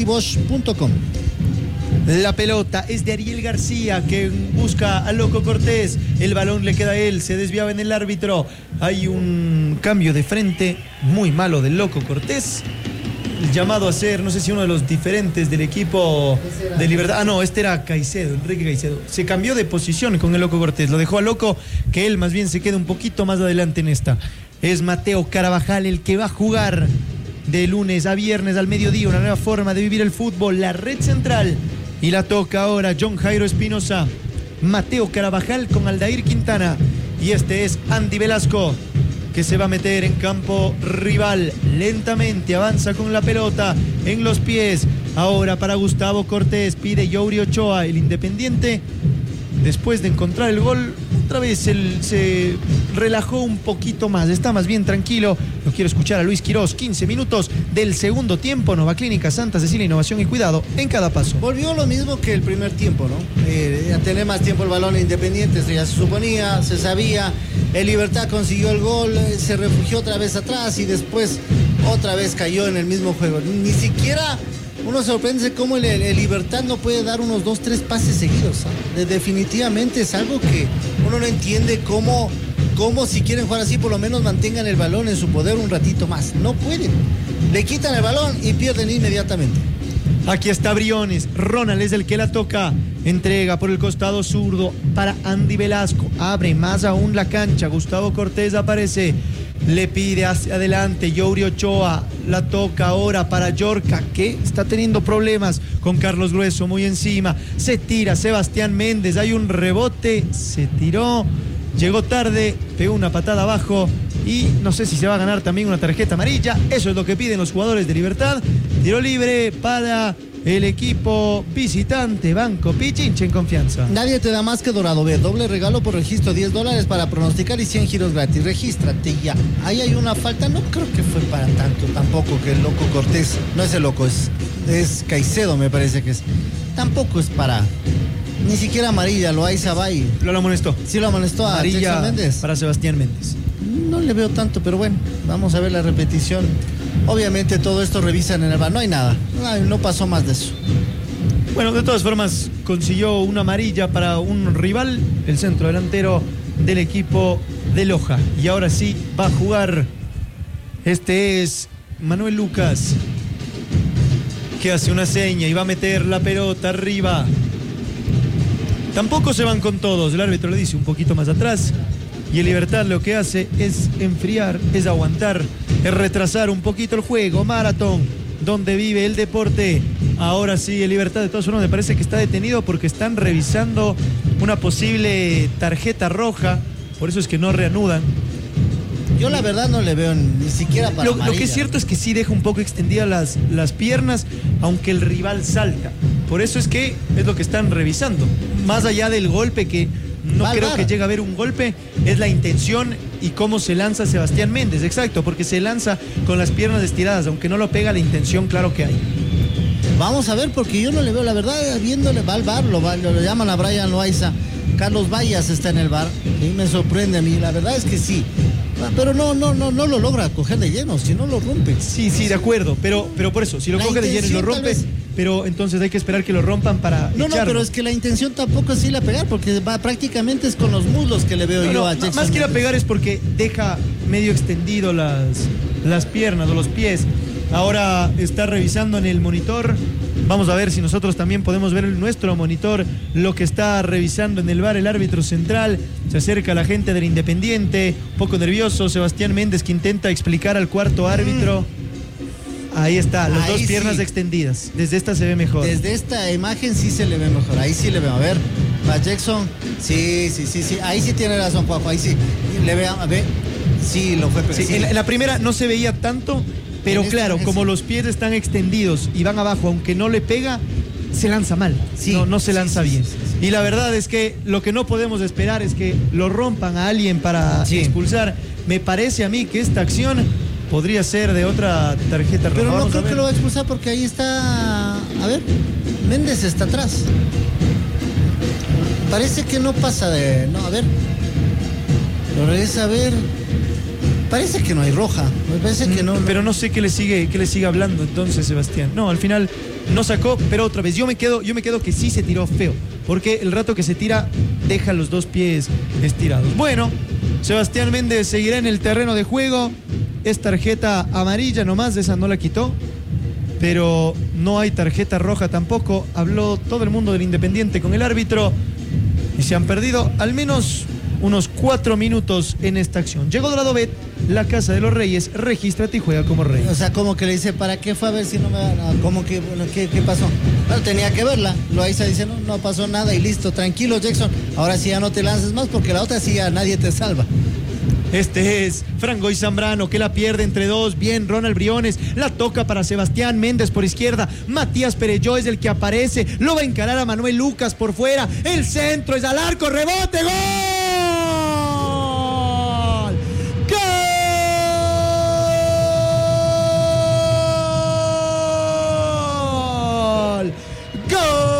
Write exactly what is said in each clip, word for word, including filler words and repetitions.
Bosch punto com. La pelota es de Ariel García, que busca a Loco Cortés. El balón le queda a él, se desviaba en el árbitro. Hay un cambio de frente muy malo del Loco Cortés. Llamado a ser, no sé si uno de los diferentes del equipo de Libertad. Ah, no, este era Caicedo, Enrique Caicedo. Se cambió de posición con el Loco Cortés. Lo dejó a Loco, que él más bien se queda un poquito más adelante en esta. Es Mateo Carabajal el que va a jugar de lunes a viernes al mediodía. Una nueva forma de vivir el fútbol. La red central. Y la toca ahora John Jairo Espinosa, Mateo Carabajal con Aldair Quintana. Y este es Andy Velasco, que se va a meter en campo rival. Lentamente avanza con la pelota en los pies. Ahora para Gustavo Cortés, pide Youri Ochoa, el Independiente. Después de encontrar el gol, otra vez él se relajó un poquito más, está más bien tranquilo. Lo quiero escuchar a Luis Quirós. Quince minutos del segundo tiempo. Nova Clínica Santa Cecilia, innovación y cuidado en cada paso. Volvió lo mismo que el primer tiempo, ¿no? Eh, a tener más tiempo el balón Independiente, eso ya se suponía, se sabía. El Libertad consiguió el gol, eh, se refugió otra vez atrás y después otra vez cayó en el mismo juego. Ni siquiera uno sorprende cómo el, el Libertad no puede dar unos dos, tres pases seguidos, ¿sabes? De, definitivamente es algo que uno no entiende cómo, cómo si quieren jugar así por lo menos mantengan el balón en su poder un ratito más. No pueden. Le quitan el balón y pierden inmediatamente. Aquí está Briones, Ronald es el que la toca, entrega por el costado zurdo para Andy Velasco, abre más aún la cancha, Gustavo Cortés aparece, le pide hacia adelante, Youri Ochoa, la toca ahora para Yorca, que está teniendo problemas con Carlos Grueso muy encima, se tira Sebastián Méndez, hay un rebote, se tiró, llegó tarde, pegó una patada abajo y no sé si se va a ganar también una tarjeta amarilla. Eso es lo que piden los jugadores de Libertad. Tiro libre para el equipo visitante, Banco Pichincha en confianza. Nadie te da más que Dorado B. Doble regalo por registro, diez dólares para pronosticar y cien giros gratis. Regístrate ya. Ahí hay una falta, no creo que fue para tanto tampoco, que el Loco Cortés, no es el Loco, es, es Caicedo me parece que es. Tampoco es para... Ni siquiera amarilla, lo hay Sabay. Lo amonestó. Sí lo amonestó a amarilla Méndez. Para Sebastián Méndez. No le veo tanto, pero bueno, vamos a ver la repetición. Obviamente todo esto revisan en el V A R, no hay nada, no, no pasó más de eso. Bueno, de todas formas consiguió una amarilla para un rival, el centro delantero del equipo de Loja. Y ahora sí va a jugar. Este es Manuel Lucas, que hace una seña y va a meter la pelota arriba. Tampoco se van con todos, el árbitro le dice un poquito más atrás. Y el Libertad lo que hace es enfriar, es aguantar, es retrasar un poquito el juego. Maratón, donde vive el deporte. Ahora sí, el Libertad de todas formas me parece que está detenido porque están revisando una posible tarjeta roja. Por eso es que no reanudan. Yo la verdad no le veo ni siquiera para lo, lo que es cierto es que sí deja un poco extendidas las, las piernas, aunque el rival salta. Por eso es que es lo que están revisando. Más allá del golpe, que no Val, creo Val. que llegue a haber un golpe, es la intención y cómo se lanza Sebastián Méndez. Exacto, porque se lanza con las piernas estiradas, aunque no lo pega, la intención claro que hay. Vamos a ver, porque yo no le veo, la verdad, viéndole, va al V A R, lo, lo, lo llaman a Brian Loaiza. Carlos Vallas está en el V A R, y me sorprende a mí, la verdad es que sí. Pero no, no, no, no lo logra coger de lleno, si no lo rompe. Sí, sí, de acuerdo, pero, pero por eso, si lo La coge de lleno y lo rompe, pero entonces hay que esperar que lo rompan para No, echarlo. no, pero es que la intención tampoco es ir a pegar, porque va, prácticamente es con los muslos que le veo no, yo no, a Jackson. Más que ir a pegar es porque deja medio extendido las, las piernas o los pies. Ahora está revisando en el monitor. Vamos a ver si nosotros también podemos ver en nuestro monitor lo que está revisando en el V A R el árbitro central. Se acerca la gente del Independiente, un poco nervioso. Sebastián Méndez, que intenta explicar al cuarto árbitro. Ahí está, las Ahí dos piernas sí. extendidas. Desde esta se ve mejor. Desde esta imagen sí se le ve mejor. Ahí sí le veo. A ver, va Jackson. Sí, sí, sí, sí. Ahí sí tiene razón, Juanjo. Ahí sí. Le veo, a ver. Sí, lo fue. Sí, sí. en, la, en la primera no se veía tanto, pero En claro, esta, como sí. los pies están extendidos y van abajo, aunque no le pega, se lanza mal. Sí, no, no se lanza sí, sí, bien. sí, sí, sí. Y la verdad es que lo que no podemos esperar es que lo rompan a alguien para Sí. expulsar. Me parece a mí que esta acción podría ser de otra tarjeta roja. Pero no Vamos a creo ver. que lo va a expulsar porque ahí está. A ver, Méndez está atrás. Parece que no pasa de. No, a ver. Lo regresa a ver. Parece que no hay roja. Me parece que no. Pero no sé qué le sigue, qué le sigue hablando entonces, Sebastián. No, al final no sacó, pero otra vez, yo me quedo, yo me quedo que sí se tiró feo, porque el rato que se tira, deja los dos pies estirados. Bueno, Sebastián Méndez seguirá en el terreno de juego, es tarjeta amarilla nomás, esa no la quitó, pero no hay tarjeta roja tampoco. Habló todo el mundo del Independiente con el árbitro y se han perdido al menos unos cuatro minutos en esta acción. Llegó Doradovet, la casa de los Reyes, regístrate y juega como rey. O sea, como que le dice, ¿para qué fue a ver si no me van a... ¿Cómo que, bueno, ¿qué, qué pasó? Bueno, tenía que verla. Loaiza dice, no, no pasó nada y listo, tranquilo, Jackson. Ahora sí ya no te lances más porque la otra sí ya nadie te salva. Este es Frangoy Zambrano, que la pierde entre dos. Bien, Ronald Briones. La toca para Sebastián Méndez por izquierda. Matías Perelló es el que aparece. Lo va a encarar a Manuel Lucas por fuera. El centro es al arco. Rebote. ¡Gol! ¡Gol! ¡Gol!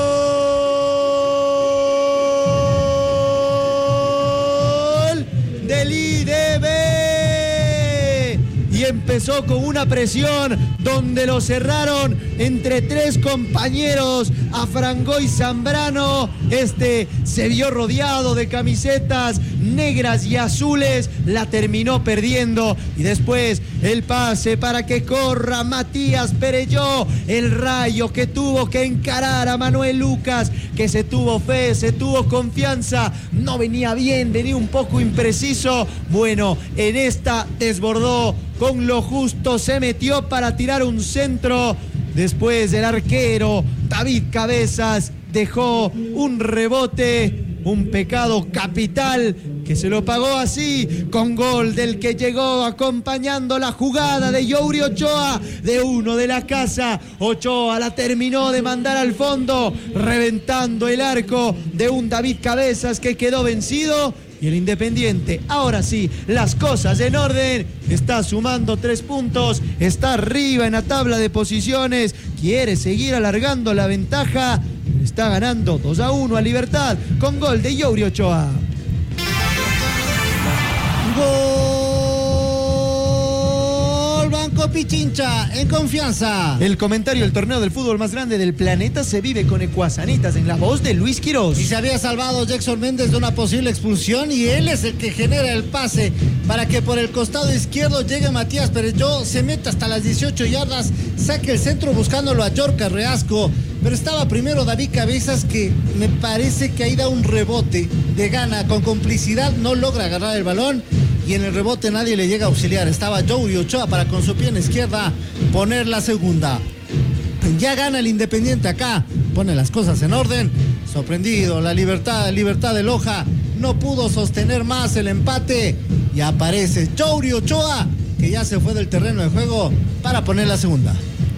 Empezó con una presión donde lo cerraron entre tres compañeros a Frangoy Zambrano. Este se vio rodeado de camisetas negras y azules, la terminó perdiendo y después el pase para que corra Matías Perelló, el rayo que tuvo que encarar a Manuel Lucas, que se tuvo fe, se tuvo confianza, no venía bien, venía un poco impreciso. Bueno, en esta desbordó con lo justo, se metió para tirar un centro. Después el arquero David Cabezas dejó un rebote, un pecado capital que se lo pagó así, con gol del que llegó acompañando la jugada de Youri Ochoa, de uno de la casa. Ochoa la terminó de mandar al fondo, reventando el arco de un David Cabezas que quedó vencido. Y el Independiente, ahora sí, las cosas en orden, está sumando tres puntos, está arriba en la tabla de posiciones, quiere seguir alargando la ventaja, está ganando dos a uno a Libertad con gol de Youri Ochoa. Gol Banco Pichincha, en confianza. El comentario del torneo del fútbol más grande del planeta se vive con Ecuasanitas en la voz de Luis Quiroz. Y se había salvado Jackson Méndez de una posible expulsión y él es el que genera el pase para que por el costado izquierdo llegue Matías Perelló, se meta hasta las dieciocho yardas, saque el centro buscándolo a Yorka Reasco, pero estaba primero David Cabezas, que me parece que ahí da un rebote de gana, con complicidad no logra agarrar el balón y en el rebote nadie le llega a auxiliar. Estaba Youri Ochoa para con su pierna izquierda poner la segunda. Ya gana el Independiente acá, pone las cosas en orden. Sorprendido, la libertad, libertad de Loja no pudo sostener más el empate y aparece Youri Ochoa, que ya se fue del terreno de juego para poner la segunda.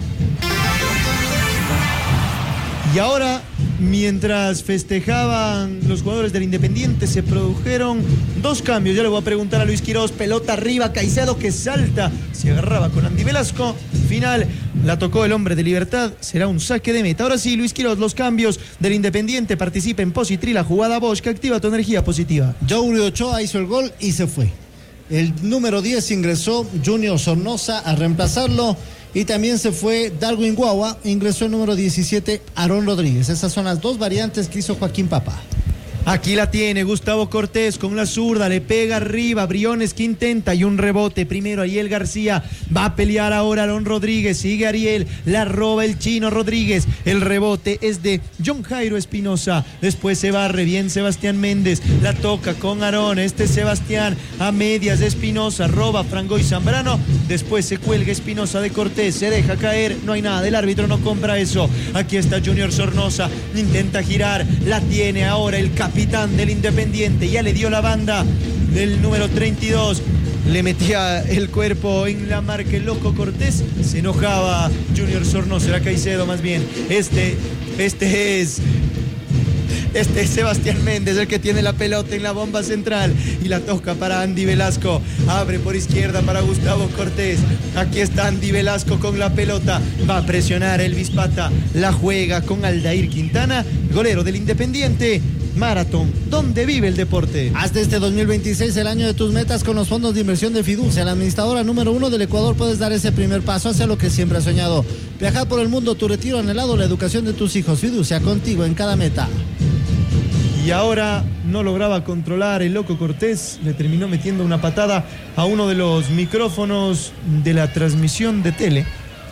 Y ahora, mientras festejaban los jugadores del Independiente, se produjeron dos cambios. Yo le voy a preguntar a Luis Quiroz, pelota arriba, Caicedo que salta, se agarraba con Andy Velasco, final la tocó el hombre de Libertad, será un saque de meta. Ahora sí, Luis Quiroz, los cambios del Independiente, participa en Positri, la jugada Bosch, que activa tu energía positiva. Youri Ochoa hizo el gol y se fue. El número diez ingresó Junior Sornosa a reemplazarlo. Y también se fue Darwin Guagua, ingresó el número diecisiete, Aarón Rodríguez. Esas son las dos variantes que hizo Joaquín Papa. Aquí la tiene Gustavo Cortés con la zurda, le pega arriba, Briones que intenta y un rebote. Primero Ariel García, va a pelear ahora Aarón Rodríguez, sigue Ariel, la roba el chino Rodríguez. El rebote es de John Jairo Espinosa, después se barre bien Sebastián Méndez, la toca con Aarón, este Sebastián a medias de Espinosa, roba Frangoy Zambrano, después se cuelga Espinosa de Cortés, se deja caer, no hay nada, del árbitro no compra eso. Aquí está Junior Sornosa, intenta girar, la tiene ahora el capitán capitán del Independiente, ya le dio la banda del número treinta y dos, le metía el cuerpo en la marca el loco Cortés, se enojaba Junior Sornosa, era Caicedo más bien, este, este es... Este es Sebastián Méndez, el que tiene la pelota en la bomba central y la toca para Andy Velasco. Abre por izquierda para Gustavo Cortés. Aquí está Andy Velasco con la pelota. Va a presionar Elvis Pata. La juega con Aldair Quintana, golero del Independiente. Maratón, ¿dónde vive el deporte? Hasta este dos mil veintiséis el año de tus metas con los fondos de inversión de Fiducia, la administradora número uno del Ecuador. Puedes dar ese primer paso hacia lo que siempre has soñado. Viajar por el mundo, tu retiro anhelado, la educación de tus hijos. Fiducia, contigo en cada meta. Y ahora no lograba controlar el loco Cortés, le terminó metiendo una patada a uno de los micrófonos de la transmisión de tele.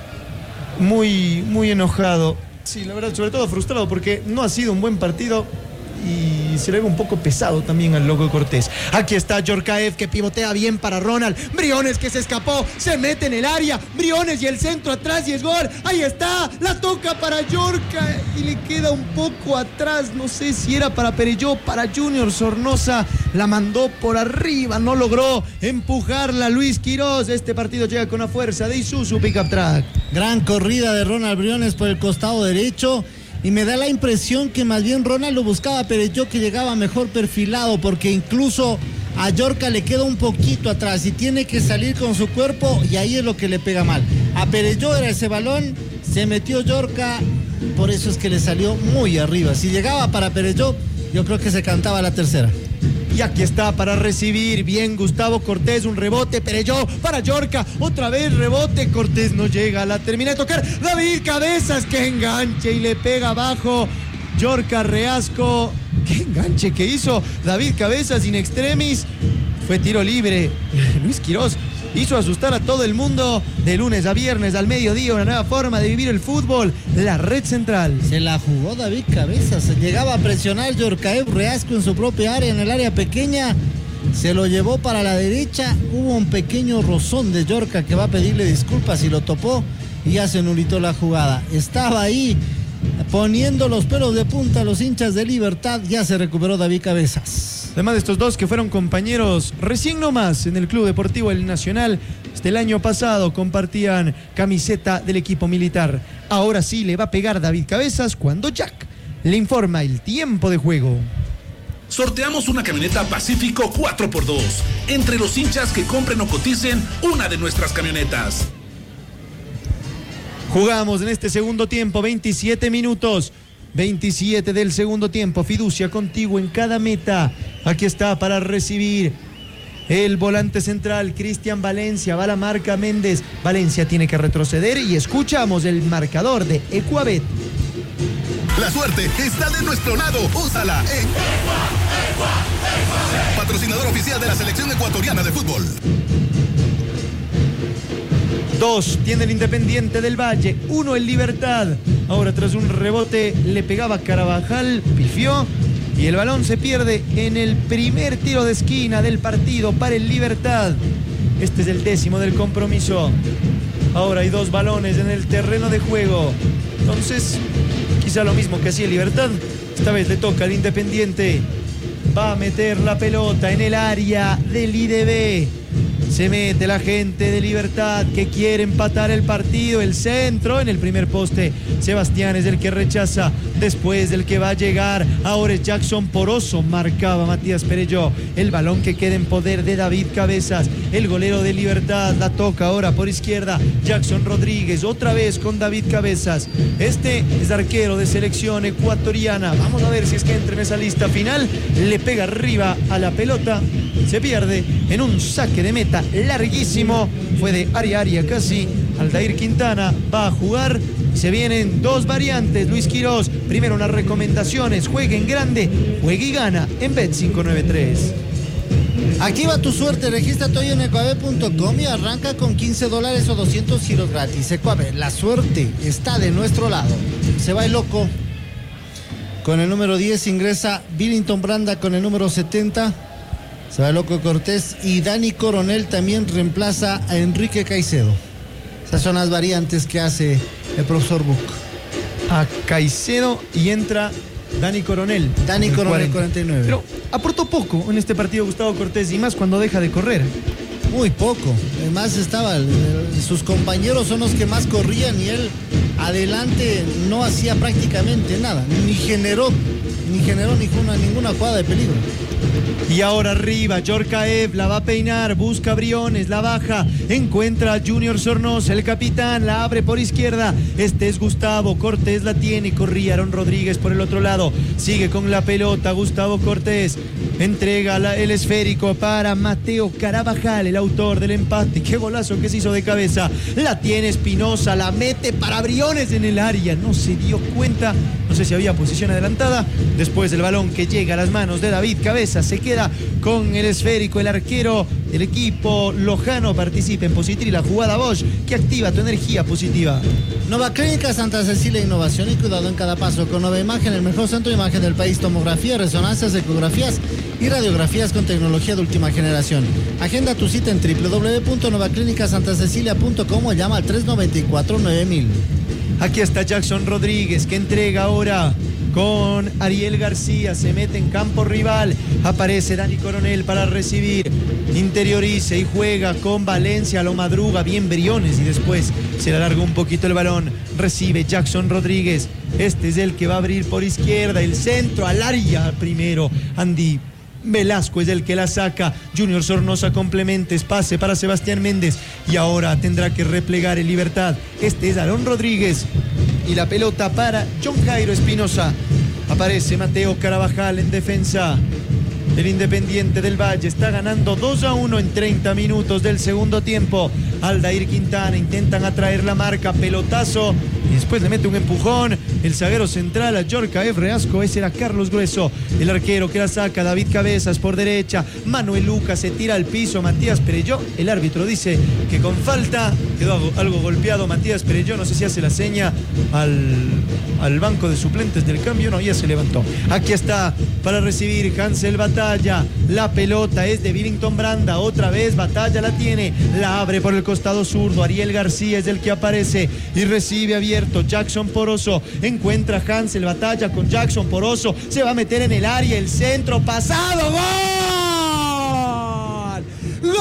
Muy, muy enojado. Sí, la verdad, sobre todo frustrado porque no ha sido un buen partido y se le ve un poco pesado también al loco Cortés. Aquí está Djorkaeff que pivotea bien para Ronald. Briones que se escapó, se mete en el área. Briones y el centro atrás y es gol. Ahí está, la toca para Djorkaeff y le queda un poco atrás. No sé si era para Perelló, para Junior Sornosa. La mandó por arriba, no logró empujarla Luis Quiroz. Este partido llega con la fuerza de Isuzu Pickup Truck. Gran corrida de Ronald Briones por el costado derecho. Y me da la impresión que más bien Ronald lo buscaba, pero yo que llegaba mejor perfilado, porque incluso a Yorka le queda un poquito atrás y tiene que salir con su cuerpo y ahí es lo que le pega mal. A Perelló era ese balón, se metió Yorka, por eso es que le salió muy arriba. Si llegaba para Perelló, yo creo que se cantaba la tercera. Y aquí está para recibir, bien Gustavo Cortés, un rebote, Perelló para Yorka, otra vez rebote, Cortés no llega, la termina de tocar, David Cabezas, que enganche y le pega abajo, Yorka Reasco, qué enganche que hizo David Cabezas in extremis, fue tiro libre, Luis Quiroz hizo asustar a todo el mundo de lunes a viernes al mediodía, una nueva forma de vivir el fútbol, la red central. Se la jugó David Cabezas, llegaba a presionar Djorkaeff Reasco en su propia área, en el área pequeña, se lo llevó para la derecha, hubo un pequeño rozón de Yorka que va a pedirle disculpas y lo topó y ya se anuló la jugada. Estaba ahí poniendo los pelos de punta a los hinchas de Libertad, ya se recuperó David Cabezas. Además de estos dos que fueron compañeros recién nomás en el Club Deportivo El Nacional, hasta el año pasado compartían camiseta del equipo militar. Ahora sí le va a pegar David Cabezas cuando Jack le informa el tiempo de juego. Sorteamos una camioneta Pacífico cuatro por dos entre los hinchas que compren o coticen una de nuestras camionetas. Jugamos en este segundo tiempo, veintisiete minutos. veintisiete del segundo tiempo, Fiducia contigo en cada meta. Aquí está para recibir el volante central, Cristian Valencia, va la marca Méndez. Valencia tiene que retroceder y escuchamos el marcador de Ecuabet. La suerte está de nuestro lado, úsala en Ecua, Ecua, Ecua. Patrocinador oficial de la selección ecuatoriana de fútbol. Dos tiene el Independiente del Valle, uno el Libertad. Ahora tras un rebote le pegaba Carabajal, pifió y el balón se pierde en el primer tiro de esquina del partido para el Libertad. Este es el décimo del compromiso. Ahora hay dos balones en el terreno de juego. Entonces, quizá lo mismo que hacía el Libertad. Esta vez le toca al Independiente. Va a meter la pelota en el área del I D B. Se mete la gente de Libertad que quiere empatar el partido. El centro en el primer poste. Sebastián es el que rechaza. Después del que va a llegar. Ahora es Jackson Poroso. Marcaba Matías Perelló. El balón que queda en poder de David Cabezas. El golero de Libertad. La toca ahora por izquierda. Jackson Rodríguez. Otra vez con David Cabezas. Este es arquero de selección ecuatoriana. Vamos a ver si es que entra en esa lista final. Le pega arriba a la pelota. Se pierde en un saque de meta larguísimo, fue de área a área casi. Aldair Quintana va a jugar. Se vienen dos variantes. Luis Quiroz, primero unas recomendaciones: juegue en grande, juegue y gana en Bet cinco nueve tres. Activa tu suerte, regístrate hoy en ecuabet punto com y arranca con quince dólares o doscientos giros gratis. Ecuabet, la suerte está de nuestro lado. Se va el loco con el número diez, ingresa Billington Branda con el número setenta. Se va el loco Cortés y Dani Coronel también reemplaza a Enrique Caicedo. Esas son las variantes que hace el profesor Buc. A Caicedo y entra Dani Coronel. Dani Coronel, cuarenta y nueve. Pero aportó poco en este partido Gustavo Cortés, y más cuando deja de correr. Muy poco. Además estaba, sus compañeros son los que más corrían y él adelante no hacía prácticamente nada. Ni generó, ni generó ninguna, ninguna jugada de peligro. Y ahora arriba, Yorkaev la va a peinar, busca Briones, la baja, encuentra a Junior Sornosa, el capitán, la abre por izquierda. Este es Gustavo Cortés, la tiene, corría Aaron Rodríguez por el otro lado, sigue con la pelota Gustavo Cortés, entrega la, el esférico para Mateo Carabajal, el autor del empate. Qué golazo que se hizo de cabeza, la tiene Espinosa, la mete para Briones en el área, no se dio cuenta, no sé si había posición adelantada. Después del balón que llega a las manos de David Cabeza, se queda con el esférico el arquero del equipo lojano. Participa en Positri, la jugada Bosch que activa tu energía positiva. Nova Clínica Santa Cecilia, innovación y cuidado en cada paso. Con Nova Imagen, el mejor centro de imagen del país. Tomografía, resonancias, ecografías y radiografías con tecnología de última generación. Agenda tu cita en w w w punto nova clínica santa cecilia punto com o llama al tres noventa y cuatro nueve mil. Aquí está Jackson Rodríguez que entrega ahora con Ariel García, se mete en campo rival, aparece Dani Coronel para recibir, interioriza y juega con Valencia, lo madruga bien Briones y después se le alarga un poquito el balón, recibe Jackson Rodríguez, este es el que va a abrir por izquierda, el centro al área primero, Andy Velasco es el que la saca, Junior Sornosa complementa, pase para Sebastián Méndez y ahora tendrá que replegar en Libertad, este es Aaron Rodríguez y la pelota para John Jairo Espinosa. Aparece Mateo Carabajal en defensa. El Independiente del Valle está ganando dos a uno en treinta minutos del segundo tiempo. Aldair Quintana intentan atraer la marca, pelotazo y después le mete un empujón. El zaguero central a Yorkaev Reasco, ese era Carlos Grueso. El arquero que la saca, David Cabezas por derecha. Manuel Lucas se tira al piso, Matías Perelló. El árbitro dice que con falta quedó algo, algo golpeado Matías Perelló. No sé si hace la seña al, al banco de suplentes del cambio. No, ya se levantó. Aquí está para recibir Hansel Batalla. La pelota es de Billington Branda. Otra vez Batalla la tiene. La abre por el costado zurdo. Ariel García es el que aparece y recibe abierto. Jackson Poroso encuentra Hansel Batalla con Jackson Poroso. Se va a meter en el área. El centro pasado. ¡Gol! ¡Gol!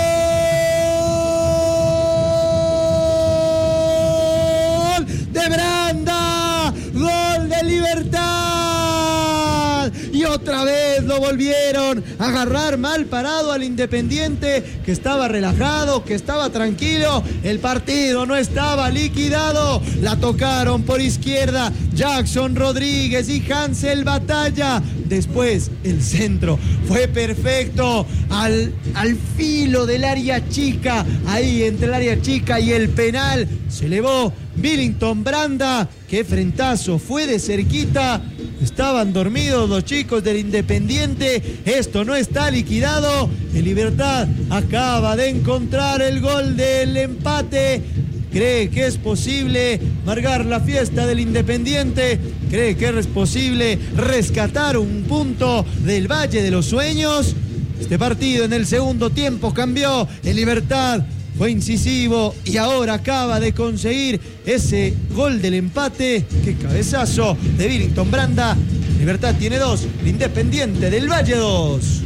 De Branda. Gol de Libertad. Y otra vez lo volvieron a agarrar mal parado al Independiente, que estaba relajado, que estaba tranquilo. El partido no estaba liquidado. La tocaron por izquierda Jackson Rodríguez y Hansel Batalla. Después el centro fue perfecto al, al filo del área chica. Ahí entre el área chica y el penal se elevó Billington Branda. Qué frentazo, fue de cerquita. Estaban dormidos los chicos del Independiente. Esto no está liquidado. El Libertad acaba de encontrar el gol del empate. ¿Cree que es posible marcar la fiesta del Independiente? ¿Cree que es posible rescatar un punto del Valle de los Sueños? Este partido en el segundo tiempo cambió. El Libertad fue incisivo y ahora acaba de conseguir ese gol del empate. ¡Qué cabezazo de Billington Branda! Libertad tiene dos, el Independiente del Valle dos.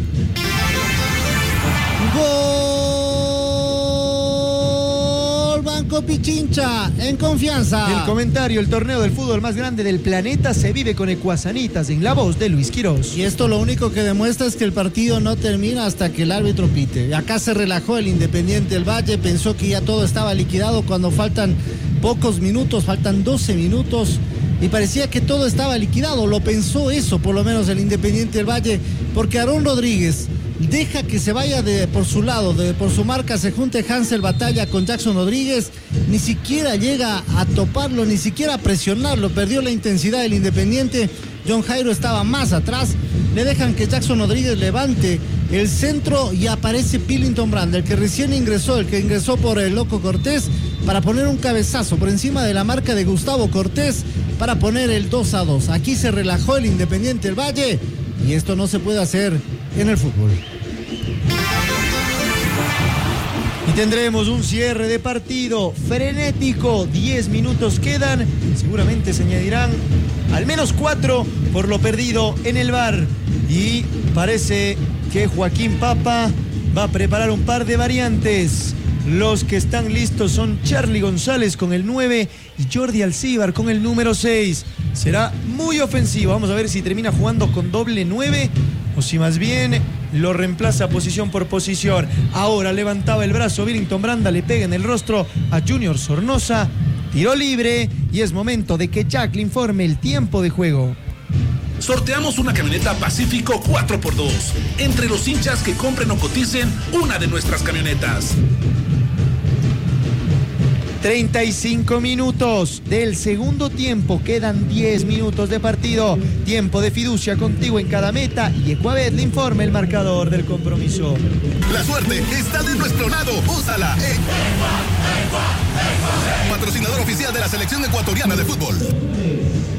¡Gol! Banco Pichincha, en confianza. El comentario, el torneo del fútbol más grande del planeta se vive con Ecuasanitas, en la voz de Luis Quirós. Y esto lo único que demuestra es que el partido no termina hasta que el árbitro pite. Acá se relajó el Independiente del Valle, pensó que ya todo estaba liquidado cuando faltan pocos minutos, faltan doce minutos, y parecía que todo estaba liquidado. Lo pensó eso, por lo menos el Independiente del Valle, porque Aaron Rodríguez deja que se vaya de, por su lado, de, por su marca, se junte Hansel Batalla con Jackson Rodríguez, ni siquiera llega a toparlo, ni siquiera a presionarlo, perdió la intensidad del Independiente. John Jairo estaba más atrás, le dejan que Jackson Rodríguez levante el centro y aparece Billington Branda, el que recién ingresó, el que ingresó por el Loco Cortés, para poner un cabezazo por encima de la marca de Gustavo Cortés, para poner el dos a dos. Aquí se relajó el Independiente del Valle, y esto no se puede hacer en el fútbol. Y tendremos un cierre de partido frenético. diez minutos quedan. Seguramente se añadirán al menos cuatro por lo perdido en el V A R. Y parece que Joaquín Papa va a preparar un par de variantes. Los que están listos son Charly González con el nueve y Jordi Alcíbar con el número seis. Será muy ofensivo. Vamos a ver si termina jugando con doble nueve o si más bien lo reemplaza posición por posición. Ahora levantaba el brazo Billington Branda, le pega en el rostro a Junior Sornosa, tiro libre y es momento de que Jack le informe el tiempo de juego. Sorteamos una camioneta Pacífico cuatro por dos entre los hinchas que compren o coticen una de nuestras camionetas. treinta y cinco minutos del segundo tiempo, quedan diez minutos de partido, tiempo de fiducia contigo en cada meta y Ecuabet le informa el marcador del compromiso. La suerte está de nuestro lado, úsala en Patrocinador oficial de la selección ecuatoriana de fútbol.